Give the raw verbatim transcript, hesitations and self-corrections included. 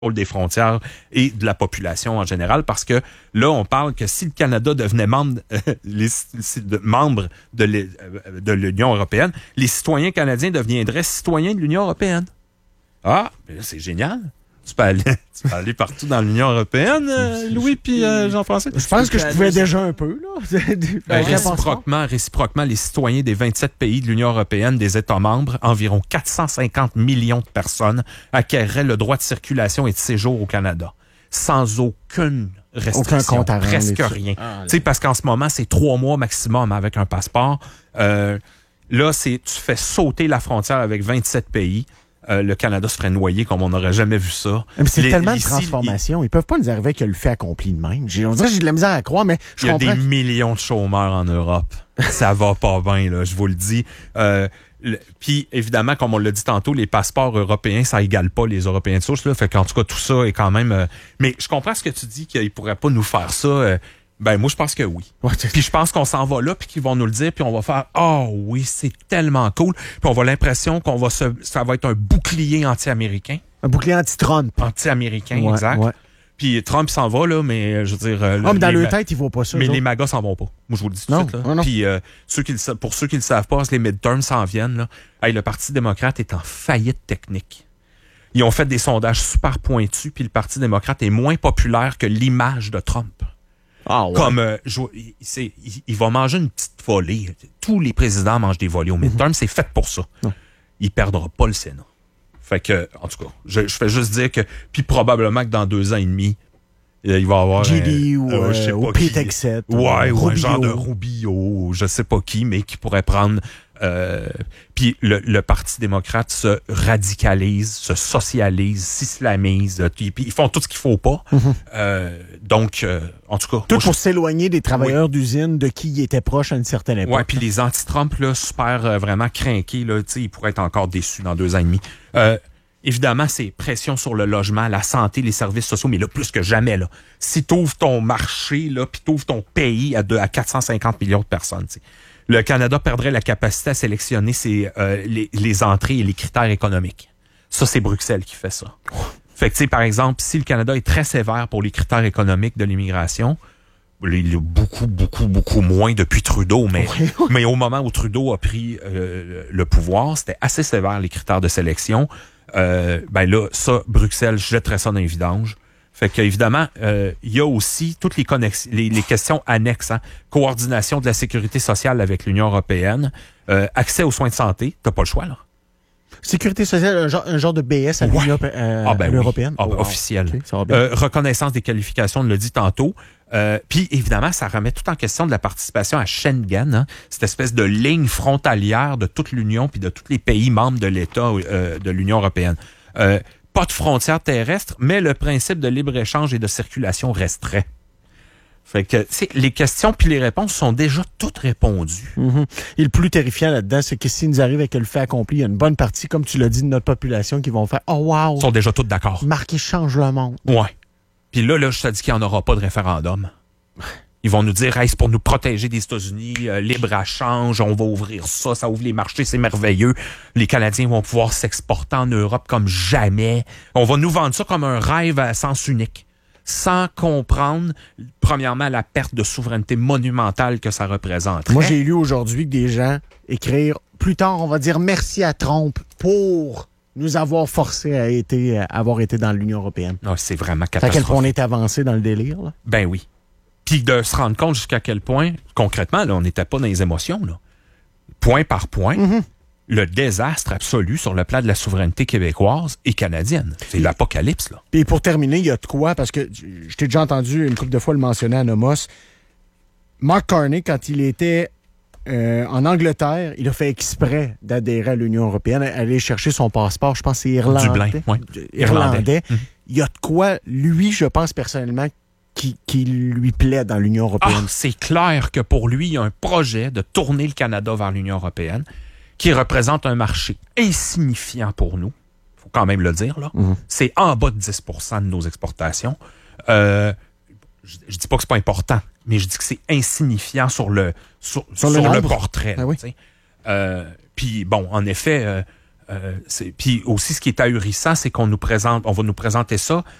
des frontières et de la population en général, parce que là, on parle que si le Canada devenait membre, euh, les, de, membre de, les, de l'Union européenne, les citoyens canadiens deviendraient citoyens de l'Union européenne. Ah, ben là, c'est génial. Tu peux aller, tu peux aller partout dans l'Union européenne, euh, Louis puis euh, Jean-François. Je pense que je pouvais déjà un peu, là. Ben, réciproquement, réciproquement, les citoyens des vingt-sept pays de l'Union européenne, des États membres, environ quatre cent cinquante millions de personnes acquéreraient le droit de circulation et de séjour au Canada, sans aucune restriction, aucun compte à rendre, presque rien. Ah, tu sais, parce qu'en ce moment, c'est trois mois maximum avec un passeport. Euh, là, c'est tu fais sauter la frontière avec vingt-sept pays. Euh, le Canada se ferait noyer comme on n'aurait jamais vu ça. Mais c'est les, tellement ici, de transformation. Ils, ils peuvent pas nous arriver avec le fait accompli de même. J'ai, on dirait que j'ai de la misère à croire, mais je comprends. Il y a des millions de chômeurs en Europe. Ça va pas bien, là, je vous le dis. Euh, Puis, évidemment, comme on l'a dit tantôt, les passeports européens, ça égale pas les Européens de souche. Là. Fait qu'en tout cas, tout ça est quand même... Euh... Mais je comprends ce que tu dis, qu'ils pourraient pas nous faire ça... Euh... Ben, moi, je pense que oui. Ouais, puis je pense qu'on s'en va là, puis qu'ils vont nous le dire, puis on va faire « Ah oh, oui, c'est tellement cool ». Puis on va l'impression qu'on va se... ça va être un bouclier anti-américain. Un bouclier anti-Trump. Anti-américain, ouais, exact. Ouais. Puis Trump s'en va, là, mais je veux dire... Euh, ah, mais dans leur tête, ils ne voient pas ça. Mais genre. les magas s'en vont pas. Moi, je vous le dis tout de suite. Là. Non, non. Puis euh, ceux qui le, pour ceux qui ne le savent pas, les midterms s'en viennent. Là. Hey, le Parti démocrate est en faillite technique. Ils ont fait des sondages super pointus, puis le Parti démocrate est moins populaire que l'image de Trump. Ah ouais. Comme euh, je, c'est, il, il va manger une petite volée. Tous les présidents mangent des volées au midterm, mm-hmm. c'est fait pour ça. Mm. Il perdra pas le Sénat. Fait que, en tout cas, je, je fais juste dire que, puis probablement que dans deux ans et demi, il va y avoir G D ou, euh, je sais ou pas Pete Hegseth. Ouais, ou un genre de Rubio, je sais pas qui, mais qui pourrait prendre... Euh, puis le, le Parti démocrate se radicalise, se socialise, s'islamise, puis ils font tout ce qu'il faut pas. Mm-hmm. Euh, donc, euh, en tout cas... Tout moi, pour je... s'éloigner des travailleurs oui. d'usine de qui ils étaient proches à une certaine époque. Ouais, puis les anti-Trump, là, super euh, vraiment crinqués, là, tu sais, ils pourraient être encore déçus dans deux ans et demi. Euh, Évidemment, c'est pression sur le logement, la santé, les services sociaux, mais là, plus que jamais, là. Si t'ouvres ton marché, là, puis t'ouvres ton pays à, deux, à quatre cent cinquante millions de personnes, t'sais, le Canada perdrait la capacité à sélectionner ses, euh, les, les entrées et les critères économiques. Ça, c'est Bruxelles qui fait ça. Fait que, tu sais, par exemple, si le Canada est très sévère pour les critères économiques de l'immigration, il y a beaucoup, beaucoup, beaucoup moins depuis Trudeau, mais, mais au moment où Trudeau a pris euh, le pouvoir, c'était assez sévère, les critères de sélection. Euh, ben là, ça, Bruxelles jetterait ça dans les vidanges. Fait qu'évidemment, euh, il y a aussi toutes les, connex- les, les questions annexes. Hein. Coordination de la sécurité sociale avec l'Union européenne, euh, accès aux soins de santé, t'as pas le choix, là. Sécurité sociale, un genre, un genre de B S à ouais. l'Union euh, ah ben européenne? Oui. Ah, ben, oh, officiel. Okay, euh, reconnaissance des qualifications, on l'a dit tantôt. Euh, Puis, évidemment, ça remet tout en question de la participation à Schengen, hein, cette espèce de ligne frontalière de toute l'Union puis de tous les pays membres de l'État euh, de l'Union européenne. Euh, pas de frontières terrestres, mais le principe de libre-échange et de circulation resterait. Fait que, les questions puis les réponses sont déjà toutes répondues. Mm-hmm. Et le plus terrifiant là-dedans, c'est que s'il nous arrive avec le fait accompli, il y a une bonne partie, comme tu l'as dit, de notre population qui vont faire « Oh wow! » Ils sont déjà toutes d'accord. Marquer change le monde. Ouais. Puis là, là, je te dis qu'il n'y en aura pas de référendum. Ils vont nous dire, hey, c'est pour nous protéger des États-Unis, euh, libre à change, on va ouvrir ça, ça ouvre les marchés, c'est merveilleux. Les Canadiens vont pouvoir s'exporter en Europe comme jamais. On va nous vendre ça comme un rêve à sens unique, sans comprendre, premièrement, la perte de souveraineté monumentale que ça représente. Moi, j'ai lu aujourd'hui que des gens écrire, plus tard, on va dire merci à Trump pour nous avoir forcés à, été, à avoir été dans l'Union européenne. Non, c'est vraiment catastrophique. À quel point on est avancé dans le délire, là? Ben oui. Puis de se rendre compte jusqu'à quel point, concrètement, là, on n'était pas dans les émotions, là. Point par point, mm-hmm. le désastre absolu sur le plan de la souveraineté québécoise et canadienne. C'est et, l'apocalypse, là. Et pour terminer, il y a de quoi, parce que je t'ai déjà entendu une couple de fois le mentionner à Nomos. Mark Carney, quand il était euh, en Angleterre, il a fait exprès d'adhérer à l'Union européenne, aller chercher son passeport, je pense que c'est irlandais. Dublin, oui. Irlandais. Mm-hmm. Il y a de quoi, lui, je pense personnellement, Qui, qui lui plaît dans l'Union européenne. Ah, c'est clair que pour lui, il y a un projet de tourner le Canada vers l'Union européenne qui représente un marché insignifiant pour nous. Il faut quand même le dire, là. Mm-hmm. C'est en bas de dix pour cent de nos exportations. Euh, je, je dis pas que c'est pas important, mais je dis que c'est insignifiant sur le, sur, sur, sur le, le portrait. Ah oui. Euh, Puis, bon, en effet... Euh, Euh, c'est- Puis aussi, ce qui est ahurissant, c'est qu'on nous présente, on va nous présenter ça